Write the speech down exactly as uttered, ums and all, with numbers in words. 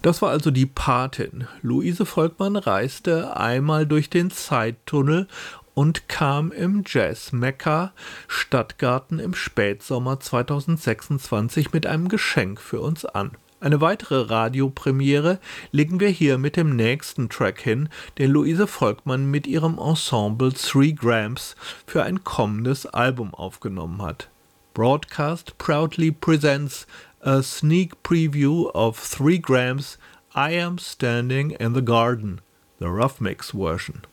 Das war also die Patin. Luise Volkmann reiste einmal durch den Zeittunnel und kam im Jazz-Mekka Stadtgarten im Spätsommer zweitausendsechsundzwanzig mit einem Geschenk für uns an. Eine weitere Radiopremiere legen wir hier mit dem nächsten Track hin, den Luise Volkmann mit ihrem Ensemble Three Grams für ein kommendes Album aufgenommen hat. Broadcast proudly presents a sneak preview of Three Grams' I Am Standing in the Garden, the Rough Mix version.